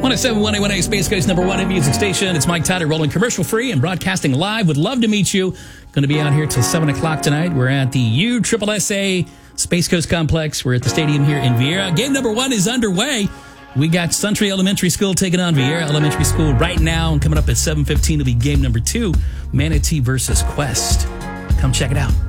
107.1 Space Coast number one hit music station. It's Mike Tyler, rolling commercial free and broadcasting live. Would love to meet you. Going to be out here till 7 o'clock tonight. We're at the USSSA Space Coast Complex. We're at the stadium here in Vieira. Game number one is underway. We got Suntree Elementary School taking on Vieira Elementary School right now. And coming up at 7:15 will be game number two, Manatee versus Quest. Come check it out.